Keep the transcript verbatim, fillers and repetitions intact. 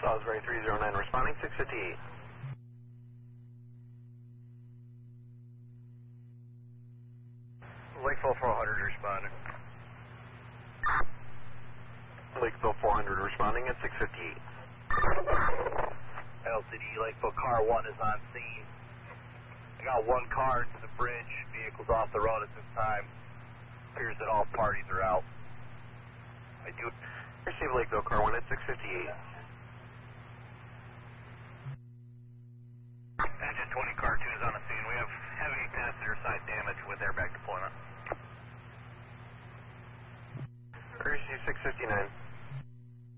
Salisbury three zero nine responding, six fifty-eight. Lakeville four hundred responding. Lakeville four hundred responding at six fifty-eight. L C D Lakeville car one is on scene. I got one car to the bridge. Vehicles off the road at this time. Appears that all parties are out. I do receive Lakeville car one at six fifty-eight. Engine twenty car two is on the scene. We have heavy passenger side damage with airbag deployment. Receive six fifty-nine.